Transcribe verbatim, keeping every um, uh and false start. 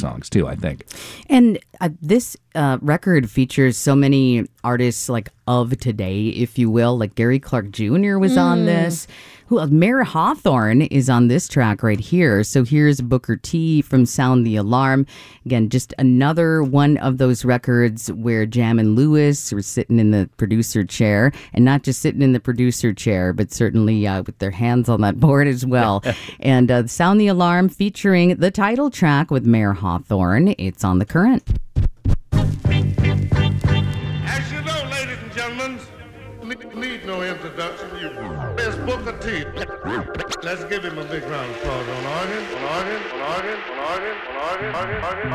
songs, too, I think. And uh, this uh, record features so many artists like of today, if you will, like Gary Clark Junior was mm. on this. Who else? Mayer Hawthorne is on this track right here. So here's Booker T from Sound the Alarm. Again, just another one of those records where Jam and Lewis were sitting in the producer chair, and not just sitting in the producer chair, but certainly uh, with their hands on that board as well. And uh, Sound the Alarm featuring the title track with Mayer Hawthorne. It's on The Current. As you know, ladies and gentlemen, need no introduction. There's Booker T. Let's give him a big round of applause on organ, on organ, on organ, on organ, on organ, on organ, on organ.